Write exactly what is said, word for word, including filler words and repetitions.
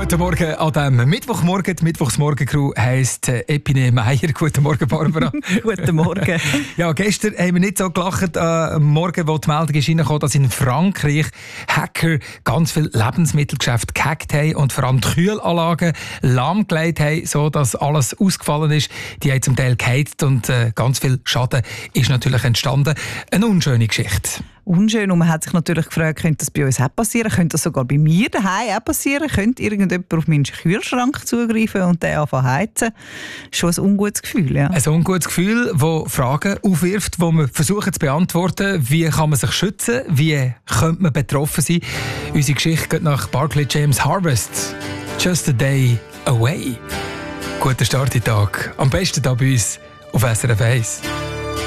Guten Morgen an diesem Mittwochmorgen. Die Mittwochsmorgen-Crew heisst äh, Epine Meier. Guten Morgen, Barbara. Guten Morgen. Ja, gestern haben wir nicht so gelacht, äh, am Morgen, wo die Meldung ist reingekommen, dass in Frankreich Hacker ganz viele Lebensmittelgeschäfte gehackt haben und vor allem die Kühlanlagen lahmgelegt haben, sodass alles ausgefallen ist. Die haben zum Teil geheizt und äh, ganz viel Schaden ist natürlich entstanden. Eine unschöne Geschichte. Unschön. Und man hat sich natürlich gefragt, könnte das bei uns auch passieren? Könnte das sogar bei mir daheim auch passieren? Könnte irgendjemand auf meinen Kühlschrank zugreifen und den anfangen heizen? Schon ein ungutes Gefühl, ja. Ein ungutes Gefühl, das Fragen aufwirft, die wir versuchen zu beantworten. Wie kann man sich schützen? Wie könnte man betroffen sein? Unsere Geschichte geht nach Barclay James Harvest. Just a day away. Guten Start in den Tag. Am besten hier bei uns auf S R F eins.